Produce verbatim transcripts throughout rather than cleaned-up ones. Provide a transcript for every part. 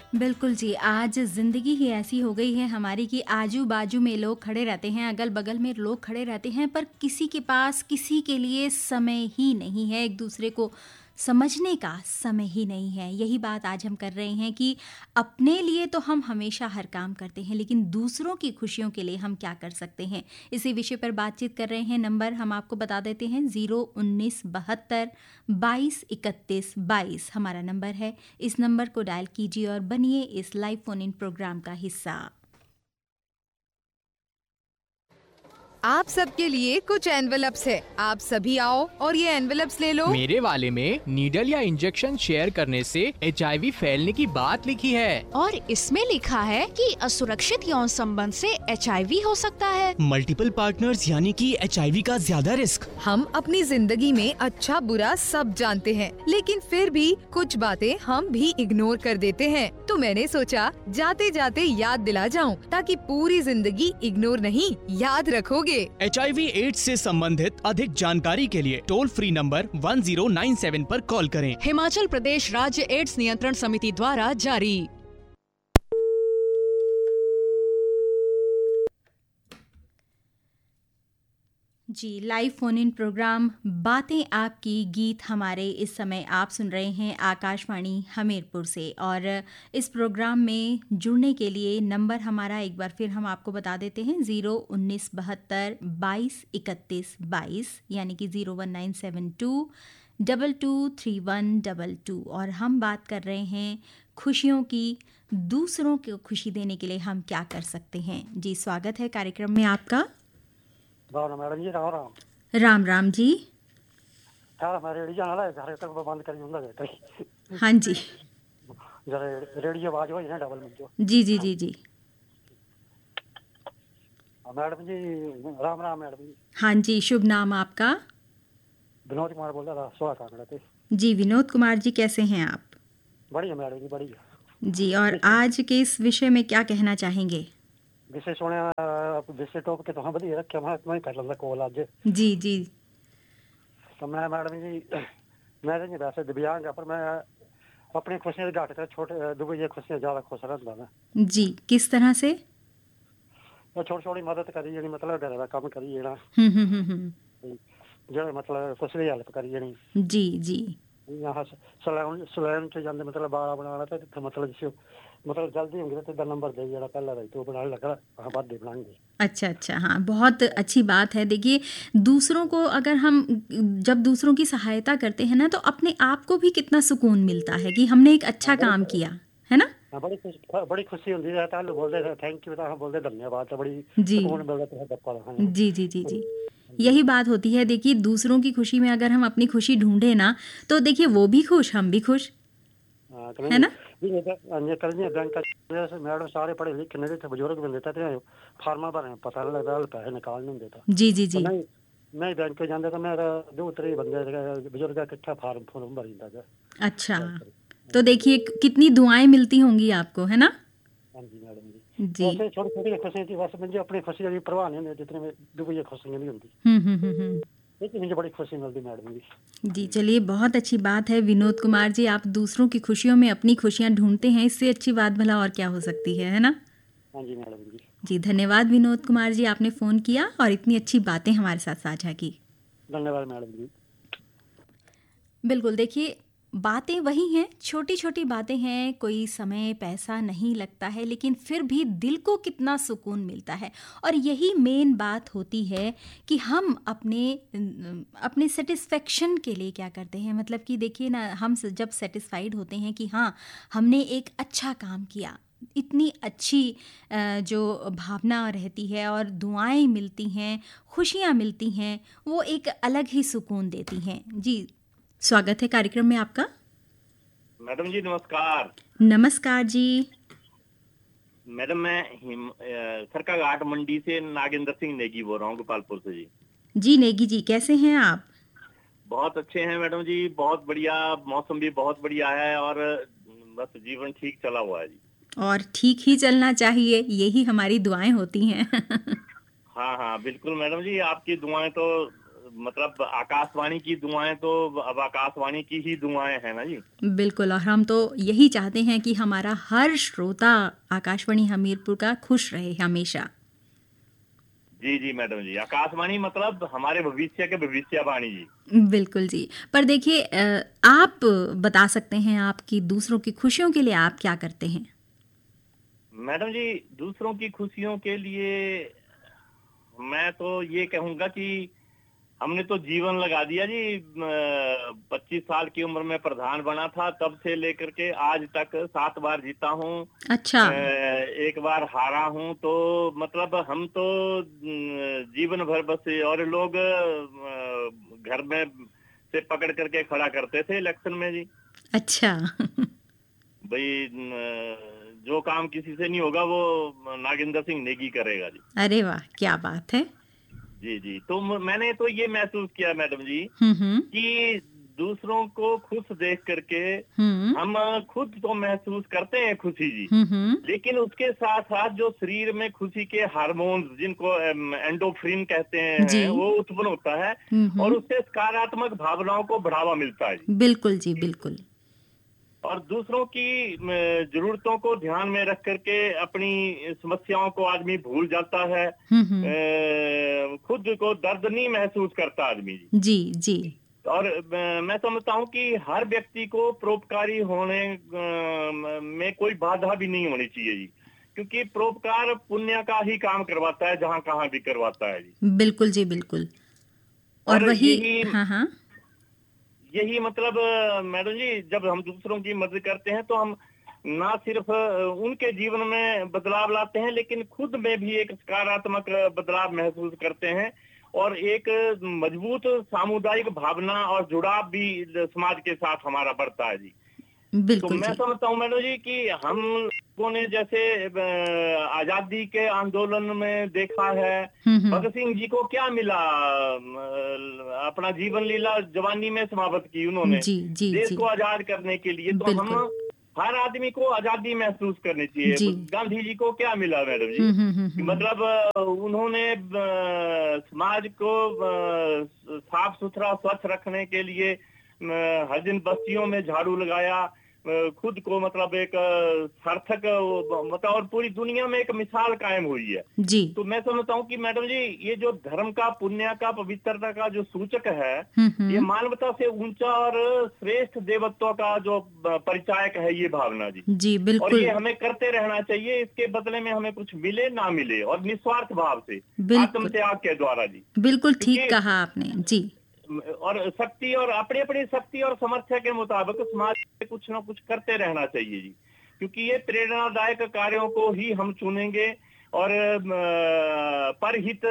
बिल्कुल जी, आज ज़िंदगी ही ऐसी हो गई है हमारी कि आजू-बाजू में लोग खड़े रहते हैं, अगल-बगल में लोग खड़े रहते हैं, पर किसी के पास किसी के लिए समय ही नहीं है, एक-दूसरे को समझने का समय ही नहीं है। यही बात आज हम कर रहे हैं कि अपने लिए तो हम हमेशा हर काम करते हैं, लेकिन दूसरों की खुशियों के लिए हम क्या कर सकते हैं? इसी विषय पर बातचीत कर रहे हैं। नंबर हम आपको बता देते हैं, ज़ीरो उन्नीस बहत्तर बाईस इकतीस बाईस हमारा नंबर है। इस नंबर को डायल कीजिए और बनिए इस लाइव फोन इन प्रोग्राम का हिस्सा। आप सबके लिए कुछ एनवेलप्स है। आप सभी आओ और ये एनवेलप्स ले लो। मेरे वाले में नीडल या इंजेक्शन शेयर करने से एच आई वी फैलने की बात लिखी है और इसमें लिखा है कि असुरक्षित यौन संबंध से एच आई वी हो सकता है। मल्टीपल पार्टनर्स यानी कि एच आई वी का ज्यादा रिस्क। हम अपनी जिंदगी में अच्छा बुरा सब जानते हैं, लेकिन फिर भी कुछ बातें हम भी इग्नोर कर देते हैं। तो मैंने सोचा जाते जाते याद दिला जाऊं, ताकि पूरी जिंदगी इग्नोर नहीं याद रखोगे। एच आई वी एड्स से संबंधित अधिक जानकारी के लिए toll free number one zero nine seven पर कॉल करें। हिमाचल प्रदेश राज्य एड्स नियंत्रण समिति द्वारा जारी। जी, लाइव फोन इन प्रोग्राम बातें आपकी गीत हमारे इस समय आप सुन रहे हैं आकाशवाणी हमीरपुर से। और इस प्रोग्राम में जुड़ने के लिए नंबर हमारा एक बार फिर हम आपको बता देते हैं, ज़ीरो उन्नीस बहत्तर बाईस इकतीस बाईस यानी कि zero one nine seven to double two three one double two. और हम बात कर रहे हैं खुशियों की, दूसरों को खुशी देने के लिए हम क्या कर सकते हैं। जी, स्वागत है कार्यक्रम में आपका। मैडम जी, राम राम। राम राम जी। रेडियो घर तक बंद करी। हाँ जी, रेडियो आवाज हो डबल में। जी जी जी जी मैडम जी, राम राम मैडम जी। हाँ जी, शुभ नाम आपका? विनोद कुमार बोल रहा सोलह कांगड़ा से। जी विनोद कुमार जी, कैसे हैं आप? बढ़िया मैडम जी, बढ़िया जी। और आज के इस विषय में क्या कहना चाहेंगे? विषय सुने विषय टॉप के तो हम बढ़िया रखे, मैं मैं कर लंदा कॉल आज। जी जी। तो मैं मैडम जी, मैं नहीं वैसे दिव्यांग है, पर मैं अपनी खुशियां घाट कर छोटे दुबई खुशियां ज्यादा खुश रहता मैं। जी, किस तरह से? छोटी छोटी मदद करी जानी, मतलब घर का काम करी जाना। हम्म हम्म हम्म जो मतलब कुछ भी हेल्प करी जानी। जी जी। यहाँ सलैन सलैन से जाते मतलब बाड़ा बनाना तो मतलब जिसे मतलब जल्दी होंगे तो नंबर दे जरा पहला रही तो बनाने लगा हाँ बाद दे बनाएंगे। अच्छा अच्छा, हाँ, बहुत अच्छी बात है। देखिए, दूसरों को अगर हम जब दूसरों की सहायता करते हैं ना, तो अपने आप को भी कितना सुकून मिलता है कि हमने एक अच्छा काम किया है ना। बड़ी खुशी बड़ी खुशी होती है। ताले बोलते थे थैंक यू, तो बोलते धन्यवाद, तो बड़ी जी सुकून मिलता है। जी जी जी जी, यही बात होती है। देखिए, दूसरों की खुशी में अगर हम अपनी खुशी ढूंढे ना, तो देखिए वो भी खुश, हम भी खुश, है ना। मैडम सारे पढ़े लिखे नहीं थे, बुजुर्ग भी देता थे फार्मा भरने पता नहीं लगता, पैसे निकाल नहीं देता। जी जी जी। नहीं नहीं बैंक जाते तो मेरा दो त्री बंदे बुजुर्ग इकट्ठा फार्म फॉर्म भर देता। अच्छा, तो देखिए कितनी दुआएं मिलती होंगी आपको, है ना। हाँ जी मैडम जी। जी, छोटी छोटी खुशियां थी बस, मुझे अपनी खुशी की परवाह नहीं होती जितने में दुबई खुशियां नहीं होती। हम्म हम्म हम्म लेकिन मुझे बड़ी खुशी मिलती मैडम जी। जी, चलिए, बहुत अच्छी बात है विनोद कुमार जी, आप दूसरों की खुशियों में अपनी खुशियां ढूंढते हैं, इससे अच्छी बात भला और क्या हो सकती है, है ना। हाँ जी मैडम जी। जी, धन्यवाद विनोद कुमार जी, आपने फ़ोन किया और इतनी अच्छी बातें हमारे साथ साझा की। धन्यवाद मैडम जी। बिल्कुल, देखिए, बातें वही हैं, छोटी छोटी बातें हैं, कोई समय पैसा नहीं लगता है, लेकिन फिर भी दिल को कितना सुकून मिलता है। और यही मेन बात होती है कि हम अपने अपने सेटिस्फेक्शन के लिए क्या करते हैं। मतलब कि देखिए ना, हम जब सेटिस्फाइड होते हैं कि हाँ हमने एक अच्छा काम किया, इतनी अच्छी जो भावना रहती है और दुआएं मिलती हैं, खुशियाँ मिलती हैं, वो एक अलग ही सुकून देती हैं। जी, स्वागत है कार्यक्रम में आपका। मैडम जी नमस्कार। नमस्कार जी। मैडम मैं सरका घाट मंडी से नागेंद्र सिंह नेगी बोल रहा हूँ, गोपालपुर से जी। जी नेगी जी, कैसे हैं आप? बहुत अच्छे हैं मैडम जी, बहुत बढ़िया, मौसम भी बहुत बढ़िया है और बस जीवन ठीक चला हुआ है जी। और ठीक ही चलना चाहिए, यही हमारी दुआएं होती हैं। हाँ हाँ बिल्कुल मैडम जी, आपकी दुआएं तो मतलब आकाशवाणी की दुआएं तो अब आकाशवाणी की ही दुआएं हैं ना जी। बिल्कुल, और हम तो यही चाहते हैं कि हमारा हर श्रोता आकाशवाणी हमीरपुर का खुश रहे हमेशा। जी जी मैडम जी, आकाशवाणी मतलब हमारे भविष्य के भविष्यवाणी जी। बिल्कुल जी। पर देखिए, आप बता सकते हैं आपकी दूसरों की खुशियों के लिए आप क्या करते हैं? मैडम जी, दूसरों की खुशियों के लिए मैं तो ये कहूंगा कि हमने तो जीवन लगा दिया जी। पच्चीस साल की उम्र में प्रधान बना था, तब से लेकर के आज तक सात बार जीता हूँ। अच्छा। एक बार हारा हूँ। तो मतलब हम तो जीवन भर बस, और लोग घर में से पकड़ करके खड़ा करते थे इलेक्शन में जी। अच्छा। भाई जो काम किसी से नहीं होगा वो नागेंद्र सिंह नेगी करेगा जी। अरे वाह, क्या बात है। जी जी, तो मैंने तो ये महसूस किया मैडम जी कि दूसरों को खुश देख करके हम खुद तो महसूस करते हैं खुशी जी, लेकिन उसके साथ साथ जो शरीर में खुशी के हार्मोन्स, जिनको एंडोफ्रिन कहते हैं, वो उत्पन्न होता है और उससे सकारात्मक भावनाओं को बढ़ावा मिलता है। बिल्कुल जी, बिल्कुल। और दूसरों की जरूरतों को ध्यान में रख करके अपनी समस्याओं को आदमी भूल जाता है, खुद को दर्द नहीं महसूस करता आदमी जी। जी जी। और मैं समझता हूँ कि हर व्यक्ति को परोपकारी होने में कोई बाधा भी नहीं होनी चाहिए जी, क्योंकि परोपकार पुण्य का ही काम करवाता है, जहाँ कहाँ भी करवाता है जी। बिल्कुल जी, बिल्कुल। और, और वही हाँ हाँ यही मतलब मैडम जी, जब हम दूसरों की मदद करते हैं तो हम ना सिर्फ उनके जीवन में बदलाव लाते हैं, लेकिन खुद में भी एक सकारात्मक बदलाव महसूस करते हैं और एक मजबूत सामुदायिक भावना और जुड़ाव भी समाज के साथ हमारा बढ़ता है जी। बिल्कुल। तो मैं समझता हूँ मैडम जी कि हम लोगों ने जैसे आजादी के आंदोलन में देखा है, भगत सिंह जी को क्या मिला, अपना जीवन लीला जवानी में समाप्त की उन्होंने जी, जी, देश जी। को आजाद करने के लिए। तो हम हर आदमी को आजादी महसूस करनी चाहिए। गांधी जी को क्या मिला मैडम जी, मतलब उन्होंने समाज को साफ सुथरा स्वच्छ रखने के लिए हर दिन बस्तियों में झाड़ू लगाया, खुद को मतलब एक सार्थक मतलब और पूरी दुनिया में एक मिसाल कायम हुई है जी। तो मैं समझता हूँ कि मैडम जी, ये जो धर्म का, पुण्य का, पवित्रता का जो सूचक है, ये मानवता से ऊंचा और श्रेष्ठ देवत्व का जो परिचायक है ये भावना जी। जी बिल्कुल। और ये हमें करते रहना चाहिए, इसके बदले में हमें कुछ मिले ना मिले, और निस्वार्थ भाव से, आत्मत्याग के द्वारा जी। बिल्कुल ठीक कहा आपने जी। और शक्ति और अपनी अपनी शक्ति और सामर्थ्य के मुताबिक समाज में कुछ ना कुछ करते रहना चाहिए जी, क्योंकि ये प्रेरणादायक कार्यों को ही हम चुनेंगे। और परहित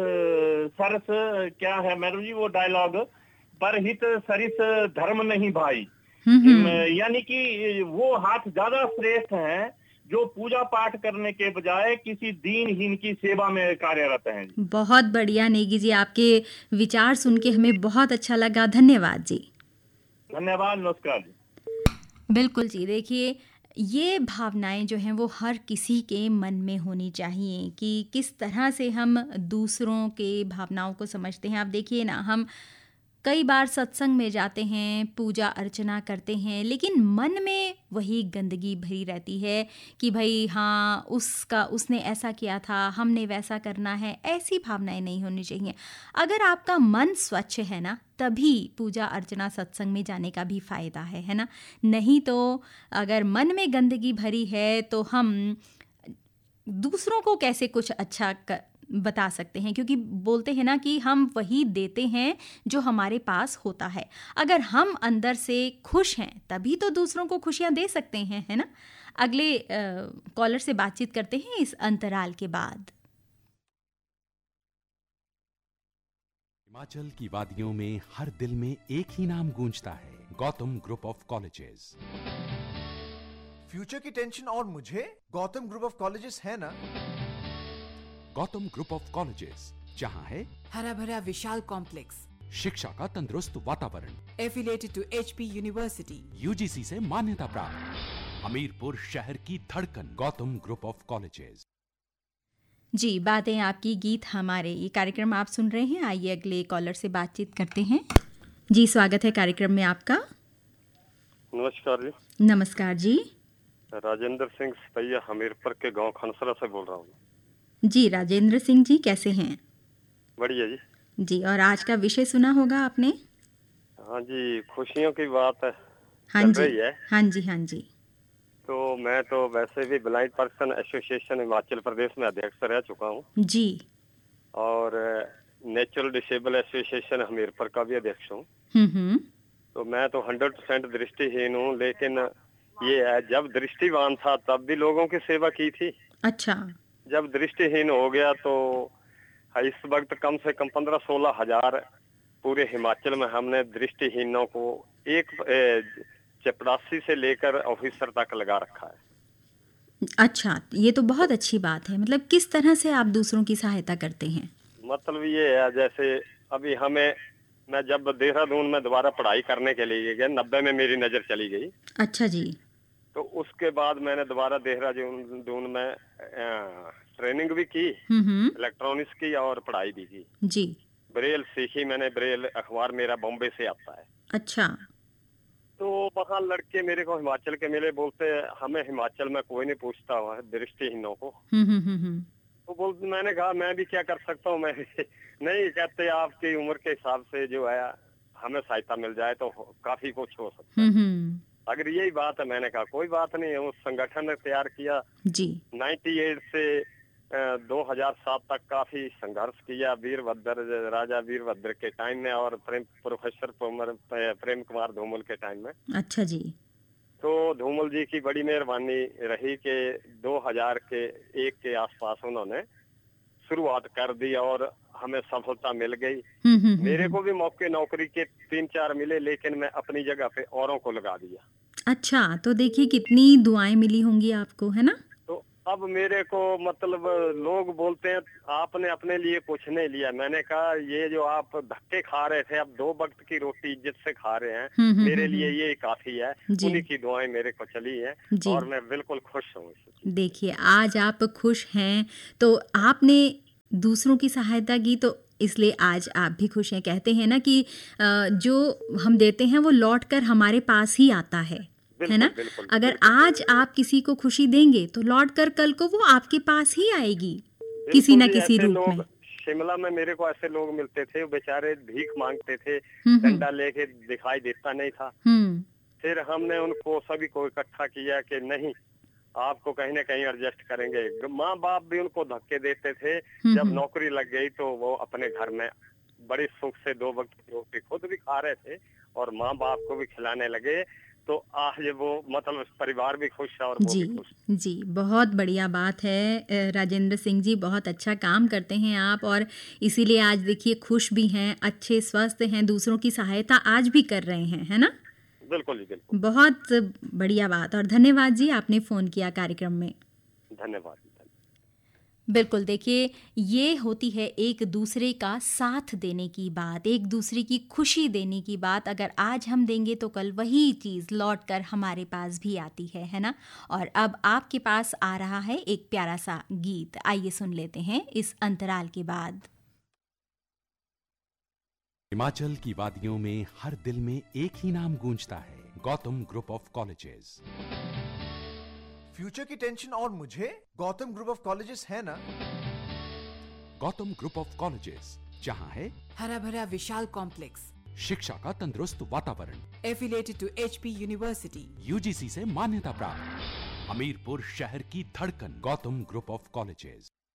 सरस क्या है मैडम जी वो डायलॉग, परहित सरिस धर्म नहीं भाई, यानी कि वो हाथ ज्यादा श्रेष्ठ हैं जो पूजा पाठ करने के बजाय किसी दीनहीन की सेवा में कार्यरत हैं। बहुत बढ़िया नेगी जी, आपके विचार सुन के हमें बहुत अच्छा लगा। धन्यवाद जी। धन्यवाद, नमस्कार जी। बिल्कुल जी, देखिए ये भावनाएं जो हैं वो हर किसी के मन में होनी चाहिए कि किस तरह से हम दूसरों के भावनाओं को समझते हैं। आप देखिए ना, हम कई बार सत्संग में जाते हैं, पूजा अर्चना करते हैं, लेकिन मन में वही गंदगी भरी रहती है कि भाई हाँ उसका उसने ऐसा किया था, हमने वैसा करना है। ऐसी भावनाएं नहीं होनी चाहिए। अगर आपका मन स्वच्छ है ना, तभी पूजा अर्चना सत्संग में जाने का भी फ़ायदा है, है ना। नहीं तो अगर मन में गंदगी भरी है तो हम दूसरों को कैसे कुछ अच्छा कर बता सकते हैं, क्योंकि बोलते हैं ना कि हम वही देते हैं जो हमारे पास होता है। अगर हम अंदर से खुश हैं तभी तो दूसरों को खुशियां दे सकते हैं, है ना। अगले कॉलर से बातचीत करते हैं इस अंतराल के बाद। हिमाचल की वादियों में हर दिल में एक ही नाम गूंजता है, Gautam group of colleges. Future की टेंशन और मुझे गौतम ग्रुप ऑफ कॉलेजेस है ना। गौतम ग्रुप ऑफ कॉलेजेस, जहां है हरा भरा विशाल कॉम्प्लेक्स, शिक्षा का तंदुरुस्त वातावरण, affiliated to HP university, UGC से मान्यता प्राप्त, हमीरपुर शहर की धड़कन, गौतम ग्रुप ऑफ कॉलेजेस। जी, बातें आपकी गीत हमारे, ये कार्यक्रम आप सुन रहे हैं। आइए अगले कॉलर से बातचीत करते हैं। जी, स्वागत है कार्यक्रम में आपका। नमस्कार जी। नमस्कार जी। राजेंद्र सिंह सपैया हमीरपुर के गांव खनसरा से बोल रहा हूँ। जी, राजेंद्र सिंह जी कैसे हैं? बढ़िया जी। जी, और आज का विषय सुना होगा आपने? हाँ जी, खुशियों की बात है हाँ चल जी, रही है। हाँ जी, हाँ जी। तो मैं तो वैसे भी blind person association Himachal Pradesh में अध्यक्ष रह चुका हूँ जी। और नेचुरल डिसेबल एसोसिएशन हमीरपुर का भी अध्यक्ष हूँ। हम्म। तो मैं तो हंड्रेड परसेंट दृष्टिहीन हूँ, लेकिन ये है जब दृष्टिवान था तब भी लोगों की सेवा की थी। अच्छा। जब दृष्टिहीन हो गया तो इस वक्त कम से कम पंद्रह सोलह हजार पूरे हिमाचल में हमने दृष्टिहीनों को एक चपरासी से लेकर ऑफिसर तक लगा रखा है। अच्छा, ये तो बहुत अच्छी बात है। मतलब किस तरह से आप दूसरों की सहायता करते हैं? मतलब ये है जैसे अभी हमें, मैं जब देहरादून में दोबारा पढ़ाई करने के लिए गया, नब्बे में मेरी नजर चली गई। अच्छा जी। तो उसके बाद मैंने दोबारा देहरादून में ट्रेनिंग भी की, इलेक्ट्रॉनिक्स की और पढ़ाई भी की जी। ब्रेल सीखी मैंने, ब्रेल अखबार मेरा बॉम्बे से आता है। अच्छा। तो वहाँ लड़के मेरे को हिमाचल के मिले, बोलते हमें हिमाचल में कोई नहीं पूछता हुआ है दृष्टिहीनों को। तो बोल मैंने कहा मैं भी क्या कर सकता हूँ, मैं नहीं कहते आपकी उम्र के हिसाब से जो है हमें सहायता मिल जाए तो काफी कुछ हो सकता है। अगर यही बात है, मैंने कहा कोई बात नहीं है। उस संगठन ने तैयार किया जी। अट्ठानवे से दो हज़ार सात तक काफी संघर्ष किया वीरभद्र राजा वीरभद्र के टाइम में और प्रेम प्रोफेसर प्रेम कुमार धूमल के टाइम में। अच्छा जी। तो धूमल जी की बड़ी मेहरबानी रही कि दो हज़ार के एक के आसपास उन्होंने शुरुआत कर दी और हमें सफलता मिल गई। मेरे को भी मौके नौकरी के तीन चार मिले, लेकिन मैं अपनी जगह पे औरों को लगा दिया। अच्छा, तो देखिए कितनी दुआएं मिली होंगी आपको, है ना? तो अब मेरे को मतलब लोग बोलते हैं आपने अपने लिए कुछ नहीं लिया। मैंने कहा ये जो आप धक्के खा रहे थे, अब दो वक्त की रोटी इज्जत से खा रहे हैं, मेरे लिए ये काफी है। उन्हीं की दुआएं मेरे को चली है और मैं बिल्कुल खुश हूँ। देखिए आज आप खुश हैं तो आपने दूसरों की सहायता की, तो इसलिए आज आप भी खुश हैं। कहते हैं ना कि जो हम देते हैं वो लौट कर हमारे पास ही आता है, है ना? बिल्कुल, अगर बिल्कुल, आज बिल्कुल, आप किसी को खुशी देंगे तो लौट कर कल को वो आपके पास ही आएगी किसी न किसी रूप में। शिमला में मेरे को ऐसे लोग मिलते थे, बेचारे भीख मांगते थे, डंडा लेके दिखाई देता नहीं था। फिर हमने उनको सभी को इकट्ठा किया कि नहीं आपको कहीं ना कहीं एडजस्ट करेंगे। माँ बाप भी उनको धक्के देते थे, जब नौकरी लग गई तो वो अपने घर में बड़े सुख से दो वक्त की रोटी खुद भी खा रहे थे और माँ बाप को भी खिलाने लगे। तो आज वो मतलब परिवार भी खुश है और वो जी भी खुश। जी, बहुत बढ़िया बात है राजेंद्र सिंह जी, बहुत अच्छा काम करते हैं आप और इसीलिए आज देखिए खुश भी हैं, अच्छे स्वस्थ हैं, दूसरों की सहायता आज भी कर रहे हैं, है ना? बिल्कुल जी, बिल्कुल। बहुत बढ़िया बात और धन्यवाद जी आपने फोन किया कार्यक्रम में। धन्यवाद। बिल्कुल, देखिए ये होती है एक दूसरे का साथ देने की बात, एक दूसरे की खुशी देने की बात। अगर आज हम देंगे तो कल वही चीज़ लौट कर हमारे पास भी आती है, है ना? और अब आपके पास आ रहा है एक प्यारा सा गीत, आइए सुन लेते हैं इस अंतराल के बाद। हिमाचल की वादियों में हर दिल में एक ही नाम गूंजता है, Gautam group of colleges. Future की टेंशन और मुझे गौतम ग्रुप ऑफ कॉलेजेस है ना। गौतम ग्रुप ऑफ कॉलेजेस, जहां है हरा भरा विशाल कॉम्प्लेक्स, शिक्षा का तंदुरुस्त वातावरण, affiliated to HP university, UGC से मान्यता प्राप्त, हमीरपुर शहर की धड़कन, गौतम ग्रुप ऑफ कॉलेजेस।